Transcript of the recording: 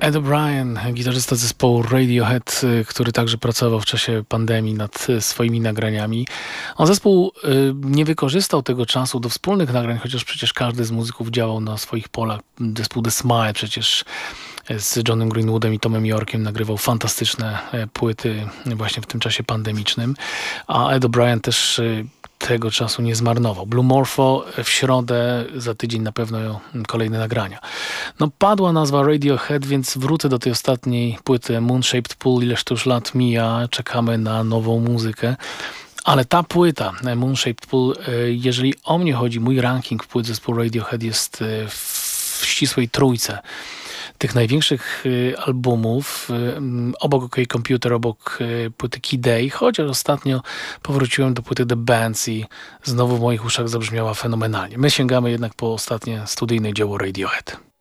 Ed O'Brien, gitarzysta zespołu Radiohead, który także pracował w czasie pandemii nad swoimi nagraniami. Zespół nie wykorzystał tego czasu do wspólnych nagrań, chociaż przecież każdy z muzyków działał na swoich polach. Zespół The Smile przecież z Johnem Greenwoodem i Tomem Yorkiem nagrywał fantastyczne płyty właśnie w tym czasie pandemicznym, a Ed O'Brien też tego czasu nie zmarnował. Blue Morpho w środę, za tydzień na pewno kolejne nagrania. Padła nazwa Radiohead, więc wrócę do tej ostatniej płyty Moon-Shaped Pool. Ileż to już lat mija, czekamy na nową muzykę. Ale ta płyta, Moon-Shaped Pool, jeżeli o mnie chodzi, mój ranking płyt zespołu Radiohead jest w ścisłej trójce tych największych albumów, obok OK Computer, obok płyty Key Day, chociaż ostatnio powróciłem do płyty The Bands i znowu w moich uszach zabrzmiała fenomenalnie. My sięgamy jednak po ostatnie studyjne dzieło Radiohead.